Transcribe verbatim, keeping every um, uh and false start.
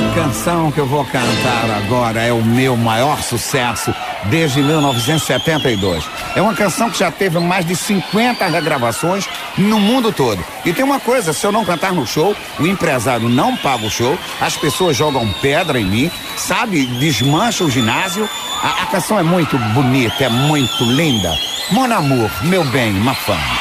A canção que eu vou cantar agora é o meu maior sucesso desde mil novecentos e setenta e dois. É uma canção que já teve mais de cinquenta regravações no mundo todo. E tem uma coisa, se eu não cantar no show, o empresário não paga o show, as pessoas jogam pedra em mim, sabe? Desmancha o ginásio. A, a canção é muito bonita, é muito linda. Mon amour, meu bem, uma fã.